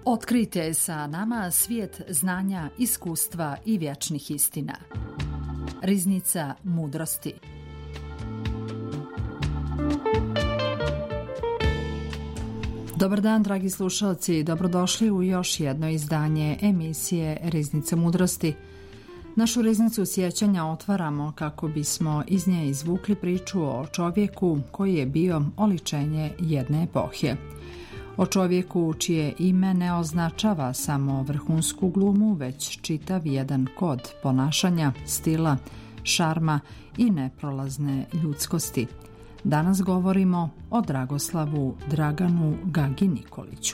Otkrijte sa nama svijet znanja, iskustva i vječnih istina. Riznica mudrosti. Dobar dan, dragi slušalci, dobrodošli u još jedno izdanje emisije Riznica mudrosti. Našu riznicu sjećanja otvaramo kako bismo iz nje izvukli priču o čovjeku koji je bio oličenje jedne epohe. O čovjeku čije ime ne označava samo vrhunsku glumu, već čitav jedan kod ponašanja, stila, šarma i neprolazne ljudskosti. Danas govorimo o Dragoslavu Draganu Gagi Nikoliću.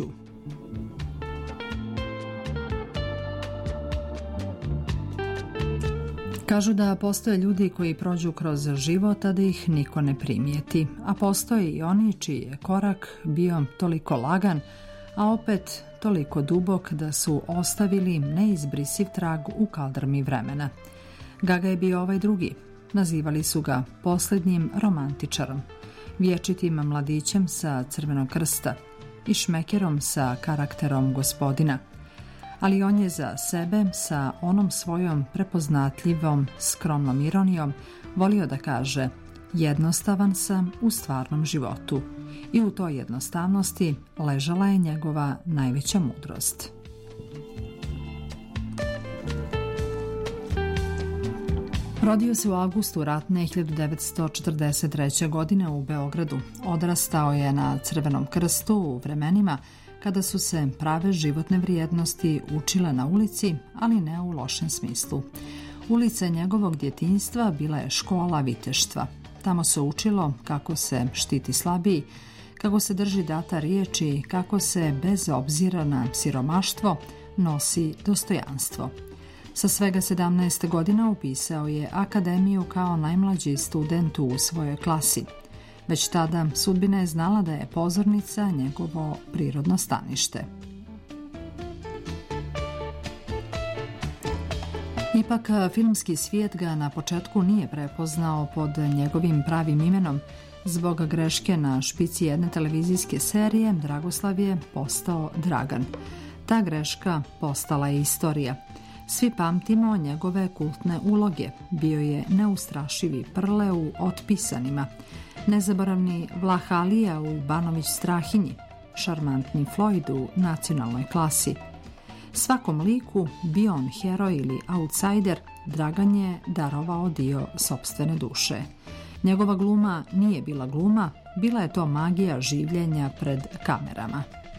Kažu da postoje ljudi koji prođu kroz život, a da ih niko ne primijeti, a postoje i oni čiji je korak bio toliko lagan, a opet toliko dubok da su ostavili neizbrisiv trag u kaldrmi vremena. Gaga je bio ovaj drugi. Nazivali su ga posljednjim romantičarom, vječitim mladićem sa Crvenog krsta i šmekerom sa karakterom gospodina. Ali on je za sebe sa onom svojom prepoznatljivom, skromnom ironijom volio da kaže: jednostavan sam u stvarnom životu. I u toj jednostavnosti ležala je njegova najveća mudrost. Rodio se u avgustu ratne 1943. godine u Beogradu. Odrastao je na Crvenom krstu u vremenima kada su se prave životne vrijednosti učile na ulici, ali ne u lošem smislu. Ulica njegovog djetinjstva bila je škola viteštva. Tamo se učilo kako se štiti slabiji, kako se drži data riječi, kako se bez obzira na siromaštvo nosi dostojanstvo. Sa svega 17 godina upisao je akademiju kao najmlađi student u svojoj klasi. Već tada sudbina je znala da je pozornica njegovo prirodno stanište. Ipak, filmski svijet ga na početku nije prepoznao pod njegovim pravim imenom. Zbog greške na špici jedne televizijske serije, Dragoslav je postao Dragan. Ta greška postala je istorija. Svi pamtimo njegove kultne uloge. Bio je neustrašivi Prle u Otpisanima, nezaboravni Vlah Alija u Banović Strahinji, šarmantni Floyd u Nacionalnoj klasi. Svakom liku, bio on heroj ili outsider, Dragan je darovao dio sopstvene duše. Njegova gluma nije bila gluma, bila je to magija življenja pred kamerama.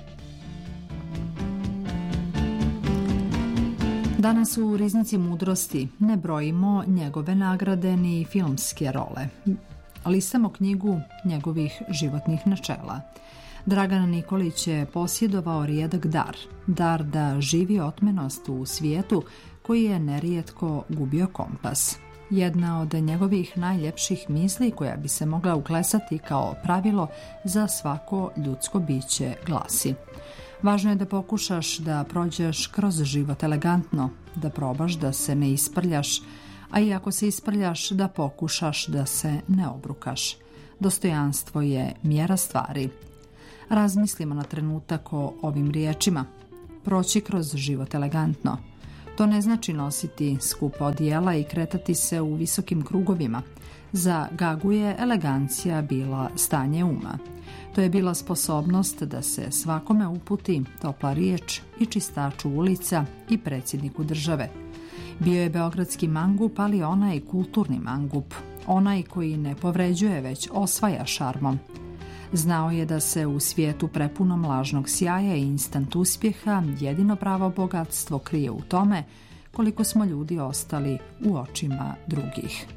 Danas u Riznici mudrosti ne brojimo njegove nagrade ni filmske role. Listamo knjigu njegovih životnih načela. Dragan Nikolić je posjedovao rijedak dar da živi otmenost u svijetu koji je nerijetko gubio kompas. Jedna od njegovih najljepših misli koja bi se mogla uklesati kao pravilo za svako ljudsko biće glasi: važno je da pokušaš da prođeš kroz život elegantno, da probaš da se ne isprljaš, a i ako se isprljaš da pokušaš da se ne obrukaš. Dostojanstvo je mjera stvari. Razmislimo na trenutak o ovim riječima. Proći kroz život elegantno. To ne znači nositi skupa odijela i kretati se u visokim krugovima. Za Gagu je elegancija bila stanje uma. To je bila sposobnost da se svakome uputi topla riječ i čistaču ulica i predsjedniku države. Bio je beogradski mangup, ali onaj kulturni mangup, onaj koji ne povređuje već osvaja šarmom. Znao je da se u svijetu prepunom lažnog sjaja i instant uspjeha jedino pravo bogatstvo krije u tome koliko smo ljudi ostali u očima drugih.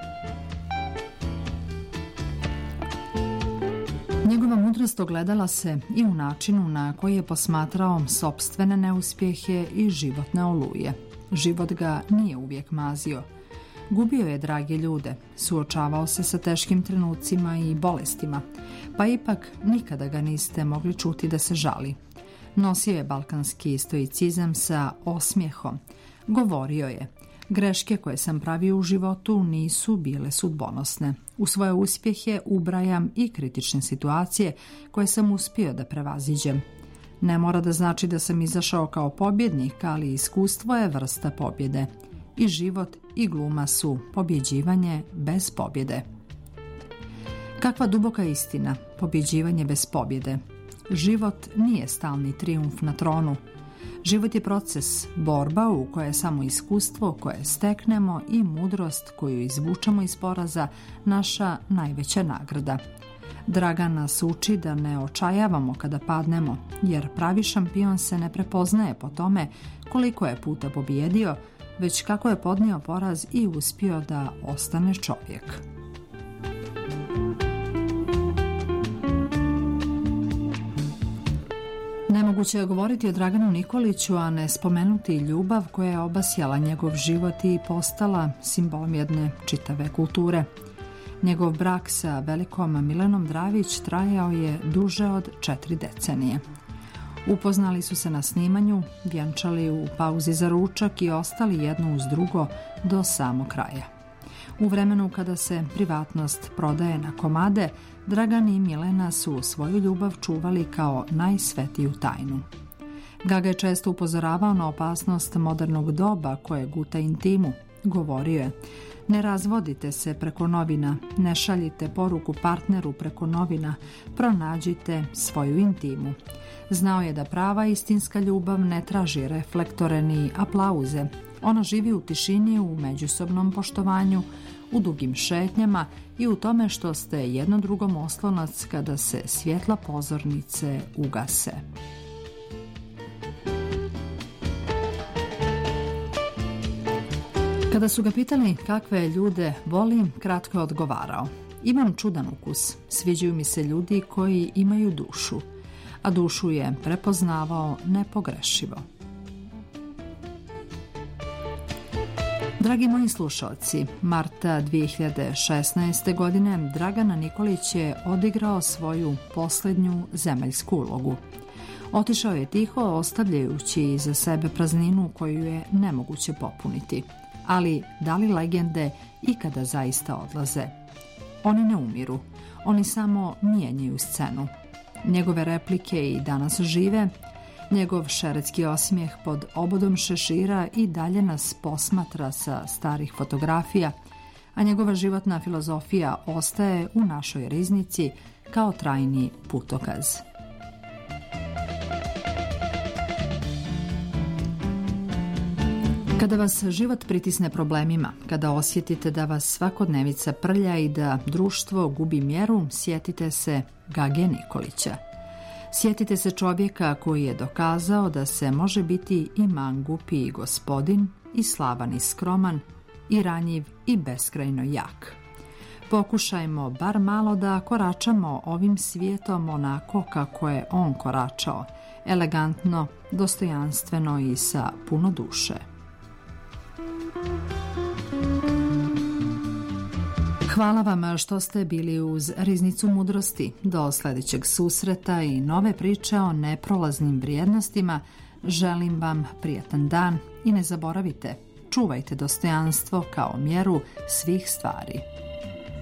Njegova mudrost ogledala se i u načinu na koji je posmatrao sopstvene neuspjehe i životne oluje. Život ga nije uvijek mazio. Gubio je drage ljude, suočavao se sa teškim trenucima i bolestima, pa ipak nikada ga niste mogli čuti da se žali. Nosio je balkanski stoicizam sa osmijehom. Govorio je: greške koje sam pravio u životu nisu bile sudbonosne. U svoje uspjehe ubrajam i kritične situacije koje sam uspio da prevaziđem. Ne mora da znači da sam izašao kao pobjednik, ali iskustvo je vrsta pobjede. I život i gluma su pobjeđivanje bez pobjede. Kakva duboka istina, pobjeđivanje bez pobjede. Život nije stalni trijumf na tronu. Život je proces, borba u kojoj je samo iskustvo koje steknemo i mudrost koju izvučemo iz poraza naša najveća nagrada. Dragan nas uči da ne očajavamo kada padnemo, jer pravi šampion se ne prepoznaje po tome koliko je puta pobijedio, već kako je podnio poraz i uspio da ostane čovjek. Nemoguće je govoriti o Draganu Nikoliću, a ne spomenuti ljubav koja je obasjala njegov život i postala simbolom jedne čitave kulture. Njegov brak sa velikom Milenom Dravić trajao je duže od 4 decenije. Upoznali su se na snimanju, vjenčali u pauzi za ručak i ostali jedno uz drugo do samog kraja. U vremenu kada se privatnost prodaje na komade, Dragan i Milena su svoju ljubav čuvali kao najsvetiju tajnu. Gaga je često upozoravao na opasnost modernog doba koje guta intimu. Govorio je: ne razvodite se preko novina, ne šaljite poruku partneru preko novina, pronađite svoju intimu. Znao je da prava istinska ljubav ne traži reflektore ni aplauze. Ona živi u tišini, u međusobnom poštovanju, u dugim šetnjama i u tome što ste jedno drugom oslonac kada se svjetla pozornice ugase. Kada su ga pitali kakve ljude voli, kratko je odgovarao: imam čudan ukus, sviđaju mi se ljudi koji imaju dušu, a dušu je prepoznavao nepogrešivo. Dragi moji slušalci, marta 2016. godine Dragan Nikolić je odigrao svoju posljednju zemaljsku ulogu. Otišao je tiho, ostavljajući iza sebe prazninu koju je nemoguće popuniti. Ali da li legende ikada zaista odlaze? Oni ne umiru, oni samo mijenjaju scenu. Njegove replike i danas žive, njegov šeretski osmijeh pod obodom šešira i dalje nas posmatra sa starih fotografija, a njegova životna filozofija ostaje u našoj riznici kao trajni putokaz. Kada vas život pritisne problemima, kada osjetite da vas svakodnevica prlja i da društvo gubi mjeru, sjetite se Gage Nikolića. Sjetite se čovjeka koji je dokazao da se može biti i mangup i gospodin, i slavan i skroman, i ranjiv i beskrajno jak. Pokušajmo bar malo da koračamo ovim svijetom onako kako je on koračao, elegantno, dostojanstveno i sa puno duše. Hvala vam što ste bili uz Riznicu mudrosti. Do sljedećeg susreta i nove priče o neprolaznim vrijednostima. Želim vam prijatan dan i ne zaboravite, čuvajte dostojanstvo kao mjeru svih stvari.